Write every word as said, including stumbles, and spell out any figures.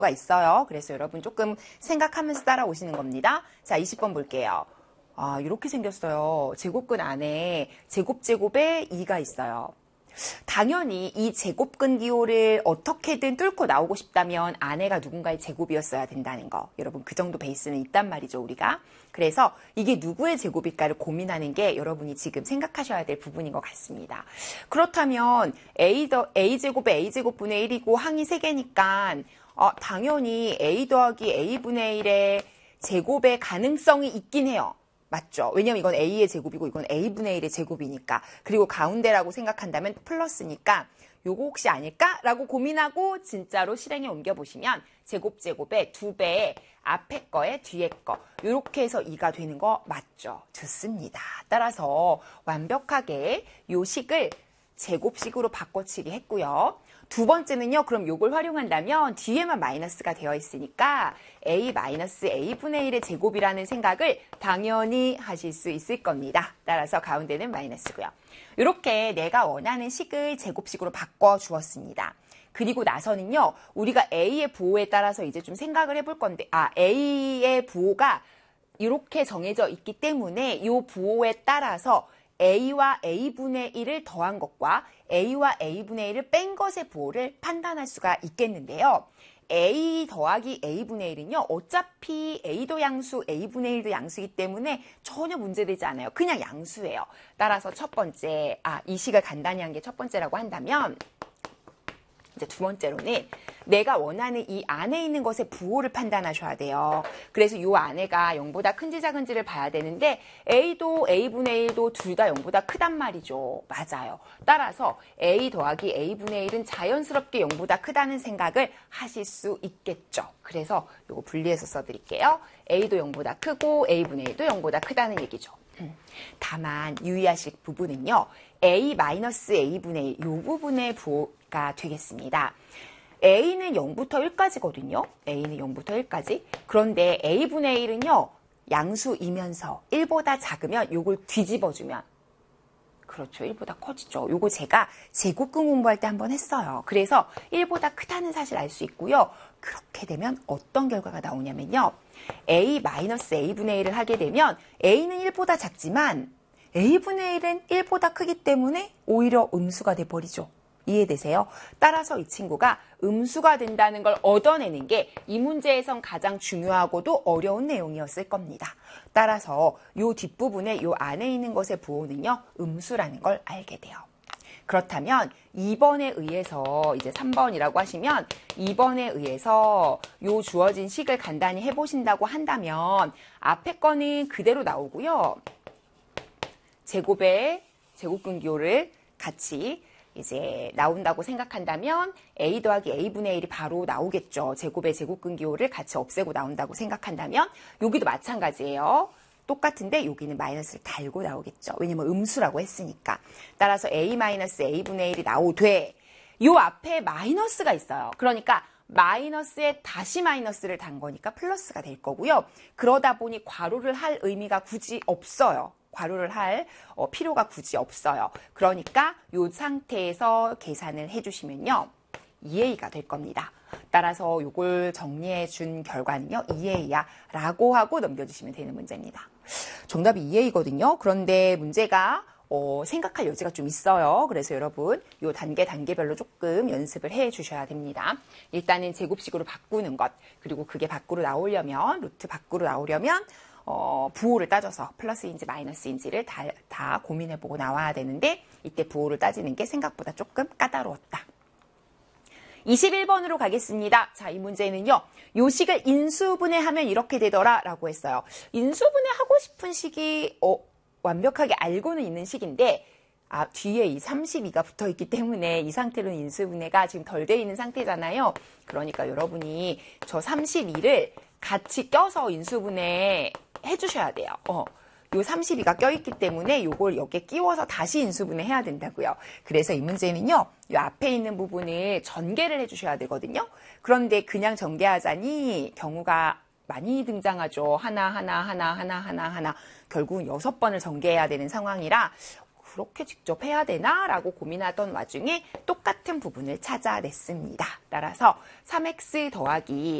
가 있어요. 그래서 여러분 조금 생각하면서 따라오시는 겁니다. 자, 이십 번 볼게요. 아, 이렇게 생겼어요. 제곱근 안에 제곱 제곱에 이가 있어요. 당연히 이 제곱근 기호를 어떻게든 뚫고 나오고 싶다면 안에가 누군가의 제곱이었어야 된다는 거. 여러분 그 정도 베이스는 있단 말이죠, 우리가. 그래서 이게 누구의 제곱일까를 고민하는 게 여러분이 지금 생각하셔야 될 부분인 것 같습니다. 그렇다면 A 더, A제곱에 A제곱분의 일이고 항이 세 개니까 어, 당연히 A 더하기 A분의 일의 제곱의 가능성이 있긴 해요. 맞죠? 왜냐면 이건 A의 제곱이고 이건 A분의 일의 제곱이니까. 그리고 가운데라고 생각한다면 플러스니까 요거 혹시 아닐까? 라고 고민하고 진짜로 실행에 옮겨보시면 제곱 제곱의 두 배의 앞에 거에 뒤에 거 이렇게 해서 이가 되는 거 맞죠? 좋습니다. 따라서 완벽하게 요 식을 제곱식으로 바꿔치기 했고요. 두 번째는요. 그럼 요걸 활용한다면 뒤에만 마이너스가 되어 있으니까 A 마이너스 A분의 일의 제곱이라는 생각을 당연히 하실 수 있을 겁니다. 따라서 가운데는 마이너스고요. 이렇게 내가 원하는 식을 제곱식으로 바꿔 주었습니다. 그리고 나서는요. 우리가 A의 부호에 따라서 이제 좀 생각을 해볼 건데 아 A의 부호가 이렇게 정해져 있기 때문에 이 부호에 따라서 A와 A분의 일을 더한 것과 A와 A분의 일을 뺀 것의 부호를 판단할 수가 있겠는데요. A 더하기 A분의 일은요. 어차피 A도 양수, A분의 일도 양수이기 때문에 전혀 문제되지 않아요. 그냥 양수예요. 따라서 첫 번째, 아, 이 식을 간단히 한 게 첫 번째라고 한다면 이제 두 번째로는 내가 원하는 이 안에 있는 것의 부호를 판단하셔야 돼요. 그래서 이 안에가 영보다 큰지 작은지를 봐야 되는데 A도 A분의 일도 둘 다 영보다 크단 말이죠. 맞아요. 따라서 A 더하기 A분의 일은 자연스럽게 영보다 크다는 생각을 하실 수 있겠죠. 그래서 이거 분리해서 써드릴게요. A도 영보다 크고 A분의 일도 영보다 크다는 얘기죠. 음. 다만 유의하실 부분은요. A-A분의 일 이 부분의 부호가 되겠습니다. A는 영부터 일까지거든요. A는 영부터 일까지. 그런데 A분의 일은요. 양수이면서 일보다 작으면 요걸 뒤집어주면 그렇죠. 일보다 커지죠. 요거 제가 제곱근 공부할 때 한번 했어요. 그래서 일보다 크다는 사실 알 수 있고요. 그렇게 되면 어떤 결과가 나오냐면요. A-A분의 일을 하게 되면 A는 일보다 작지만 A분의 일은 일보다 크기 때문에 오히려 음수가 돼버리죠. 이해되세요? 따라서 이 친구가 음수가 된다는 걸 얻어내는 게 이 문제에선 가장 중요하고도 어려운 내용이었을 겁니다. 따라서 이 뒷부분에 이 안에 있는 것의 부호는요. 음수라는 걸 알게 돼요. 그렇다면 이 번에 의해서 이제 삼 번이라고 하시면 이 번에 의해서 요 주어진 식을 간단히 해보신다고 한다면 앞에 거는 그대로 나오고요. 제곱의 제곱근 기호를 같이 이제 나온다고 생각한다면 A 더하기 A분의 일이 바로 나오겠죠. 제곱의 제곱근 기호를 같이 없애고 나온다고 생각한다면 여기도 마찬가지예요. 똑같은데 여기는 마이너스를 달고 나오겠죠. 왜냐면 음수라고 했으니까. 따라서 A-A분의 일이 나오되 요 앞에 마이너스가 있어요. 그러니까 마이너스에 다시 마이너스를 단 거니까 플러스가 될 거고요. 그러다 보니 괄호를 할 의미가 굳이 없어요. 괄호를 할 어, 필요가 굳이 없어요. 그러니까 이 상태에서 계산을 해주시면요. 이 에이가 될 겁니다. 따라서 이걸 정리해 준 결과는요. 이 에이야 라고 하고 넘겨주시면 되는 문제입니다. 정답이 이 에이거든요. 그런데 문제가 어, 생각할 여지가 좀 있어요. 그래서 여러분 이 단계 단계별로 조금 연습을 해 주셔야 됩니다. 일단은 제곱식으로 바꾸는 것 그리고 그게 밖으로 나오려면 루트 밖으로 나오려면 어, 부호를 따져서 플러스인지 마이너스인지를 다, 다 고민해보고 나와야 되는데 이때 부호를 따지는 게 생각보다 조금 까다로웠다. 이십일 번으로 가겠습니다. 자, 이 문제는요. 요 식을 인수분해하면 이렇게 되더라 라고 했어요. 인수분해하고 싶은 식이 어, 완벽하게 알고는 있는 식인데 아, 뒤에 이 삼십이가 붙어 있기 때문에 이 상태로는 인수분해가 지금 덜 돼 있는 상태잖아요. 그러니까 여러분이 저 삼십이를 같이 껴서 인수분해 해주셔야 돼요. 어, 요 삼십이가 껴있기 때문에 요걸 여기에 끼워서 다시 인수분해 해야 된다고요. 그래서 이 문제는요. 요 앞에 있는 부분을 전개를 해주셔야 되거든요. 그런데 그냥 전개하자니 경우가 많이 등장하죠. 하나, 하나, 하나, 하나, 하나, 하나. 결국은 여섯 번을 전개해야 되는 상황이라 그렇게 직접 해야 되나? 라고 고민하던 와중에 똑같은 부분을 찾아냈습니다. 따라서 삼 엑스 더하기